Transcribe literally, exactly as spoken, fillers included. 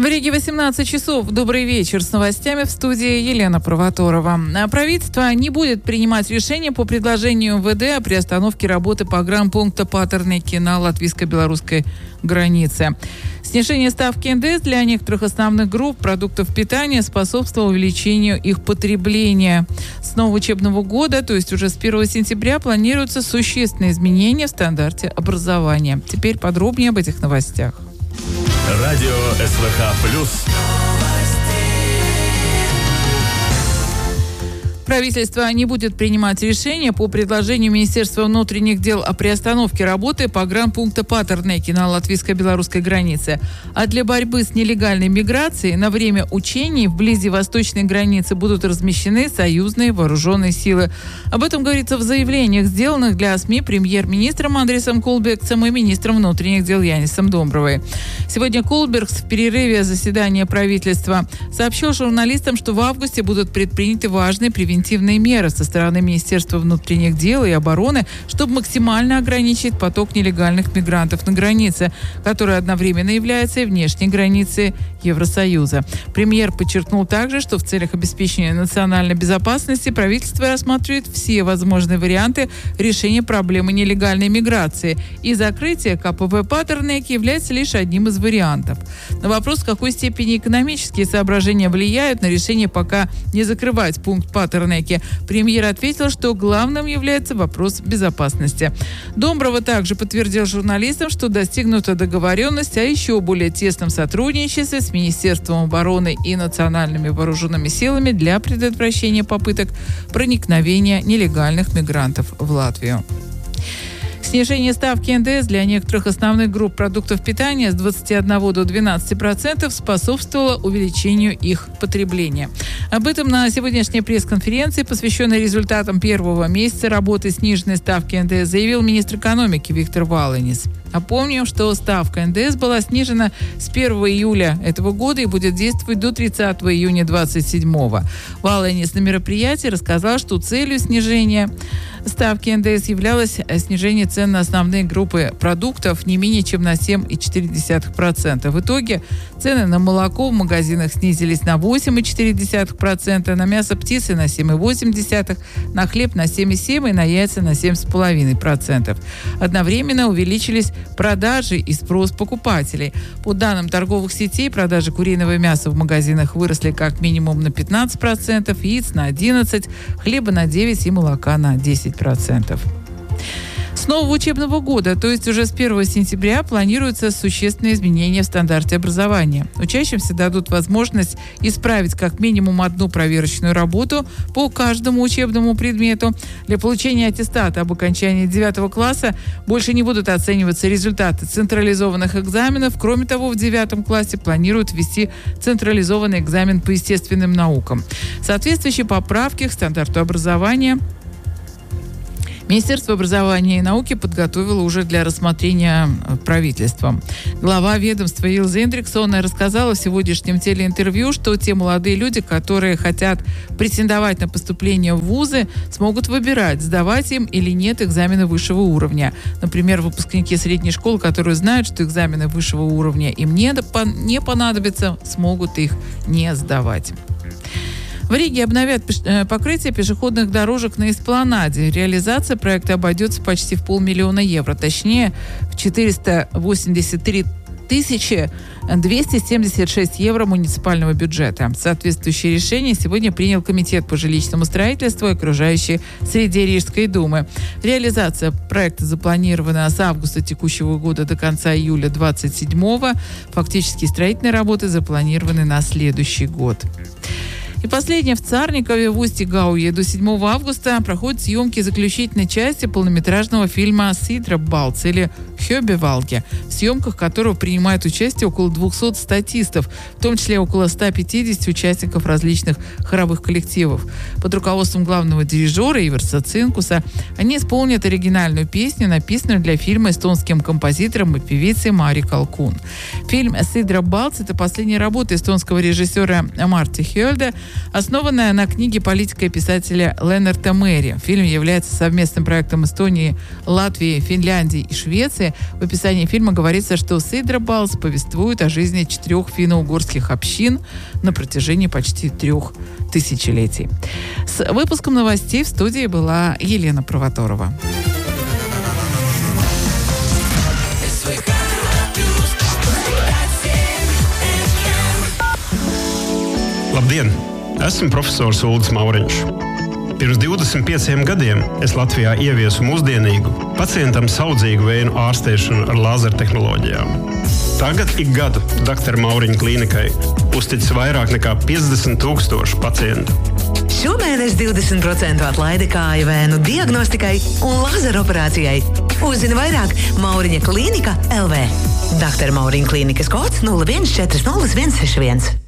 В Риге восемнадцать часов. Добрый вечер. С новостями в студии Елена Провоторова. Правительство не будет принимать решения по предложению эм вэ дэ о приостановке работы погранпункта Патернеки на латвийско-белорусской границе. Снижение ставки эн дэ эс для некоторых основных групп продуктов питания способствовало увеличению их потребления. С нового учебного года, то есть уже с первого сентября, планируются существенные изменения в стандарте образования. Теперь подробнее об этих новостях. Радио эс вэ ха плюс. Правительство не будет принимать решения по предложению Министерства внутренних дел о приостановке работы погранпункта Патернеки на латвийско-белорусской границе. А для борьбы с нелегальной миграцией на время учений вблизи восточной границы будут размещены союзные вооруженные силы. Об этом говорится в заявлениях, сделанных для СМИ премьер-министром Андрисом Кулбергсом и министром внутренних дел Янисом Домбровой. Сегодня Кулбергс в перерыве заседания правительства сообщил журналистам, что в августе будут предприняты важные превентивные меры со стороны Министерства внутренних дел и обороны, чтобы максимально ограничить поток нелегальных мигрантов на границе, которая одновременно является и внешней границей Евросоюза. Премьер подчеркнул также, что в целях обеспечения национальной безопасности правительство рассматривает все возможные варианты решения проблемы нелегальной миграции, и закрытие ка пэ вэ Патернеки является лишь одним из вариантов. На вопрос, в какой степени экономические соображения влияют на решение пока не закрывать пункт Патернеки, премьер ответил, что главным является вопрос безопасности. Домброва также подтвердил журналистам, что достигнута договоренность о еще более тесном сотрудничестве с Министерством обороны и национальными вооруженными силами для предотвращения попыток проникновения нелегальных мигрантов в Латвию. Снижение ставки эн дэ эс для некоторых основных групп продуктов питания с двадцати одного до двенадцати процентов способствовало увеличению их потребления. Об этом на сегодняшней пресс-конференции, посвященной результатам первого месяца работы сниженной ставки эн дэ эс, заявил министр экономики Виктор Валенис. Напомним, что ставка эн дэ эс была снижена с первого июля этого года и будет действовать до тридцатого июня двадцать седьмого. Валенис на мероприятии рассказал, что целью снижения ставки эн дэ эс являлось снижение цен на основные группы продуктов не менее чем на семь целых четыре десятых процента. В итоге цены на молоко в магазинах снизились на восемь целых четыре десятых процента, на мясо птицы на семь целых восемь десятых процента, на хлеб на семь целых семь десятых процента и на яйца на семь целых пять десятых процента. Одновременно увеличились продажи и спрос покупателей. По данным торговых сетей, продажи куриного мяса в магазинах выросли как минимум на пятнадцать процентов, яиц на одиннадцать процентов, хлеба на девять процентов и молока на десять процентов. С нового учебного года, то есть уже с первого сентября, планируются существенные изменения в стандарте образования. Учащимся дадут возможность исправить как минимум одну проверочную работу по каждому учебному предмету. Для получения аттестата об окончании девятого класса больше не будут оцениваться результаты централизованных экзаменов. Кроме того, в девятом классе планируют ввести централизованный экзамен по естественным наукам. Соответствующие поправки к стандарту образования Министерство образования и науки подготовило уже для рассмотрения правительством. Глава ведомства Илза Эндриксон рассказала в сегодняшнем телеинтервью, что те молодые люди, которые хотят претендовать на поступление в вузы, смогут выбирать, сдавать им или нет экзамены высшего уровня. Например, выпускники средней школы, которые знают, что экзамены высшего уровня им не, не понадобятся, смогут их не сдавать. В Риге обновят покрытие пешеходных дорожек на эспланаде. Реализация проекта обойдется почти в полмиллиона евро, точнее в четыреста восемьдесят три тысячи двести семьдесят шесть евро муниципального бюджета. Соответствующее решение сегодня принял Комитет по жилищному строительству и окружающей среде Рижской думы. Реализация проекта запланирована с августа текущего года до конца июля двадцать седьмого. Фактически строительные работы запланированы на следующий год. И последнее. В Царникове в Устье-Гауе до седьмого августа проходят съемки заключительной части полнометражного фильма «Сидра Балц» или «Хёбевалге», в съемках которого принимает участие около двухсот статистов, в том числе около ста пятидесяти участников различных хоровых коллективов. Под руководством главного дирижера Иверса Цинкуса они исполнят оригинальную песню, написанную для фильма эстонским композитором и певицей Мари Калкун. Фильм «Сидра Балц» — это последняя работа эстонского режиссера Марти Хёльда, основанная на книге политика и писателя Леннарта Мэри. Фильм является совместным проектом Эстонии, Латвии, Финляндии и Швеции Кстати, в описании фильма говорится, что Сейдра Балс повествует о жизни четырех финно-угорских общин на протяжении почти трех тысячелетий. С выпуском новостей в студии была Елена Провоторова. Labdien! Esmu profesors Uldis Mauriņš. Pirms divdesmit pieciem gadiem es Latvijā ieviesu mūsdienīgu, pacientam saudzīgu vēju ārstēšanu ar lāzertehnoloģijām. Tagad ik gadu doktora Mauriņa klīnikai uzticas vairāk nekā piecdesmit tūkstoši pacientu. Šomēnes divdesmit procenti atlaide kāju vēnu diagnostikai un lazeroperācijai. Uzzini vairāk Mauriņa klīnika L V. doktora Mauriņa klīnikas kods nulle viens četri nulle viens seši viens.